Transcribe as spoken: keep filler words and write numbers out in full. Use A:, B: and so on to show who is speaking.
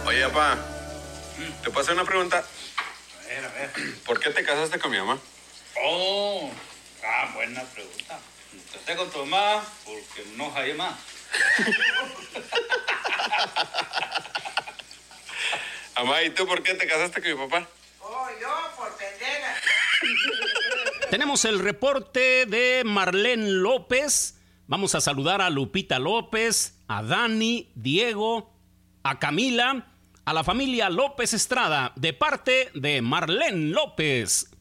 A: Oye, papá, ¿te puedo hacer una pregunta?
B: A ver, a ver.
A: ¿Por qué te casaste con mi mamá?
B: Oh, ah, buena pregunta. Te casé con tu mamá porque no hay más.
A: Mamá, ¿y tú por qué te casaste con mi papá?
C: Oh, yo por pendeja.
D: Tenemos el reporte de Marlene López. Vamos a saludar a Lupita López, a Dani, Diego, a Camila, a la familia López Estrada, de parte de Marlene López.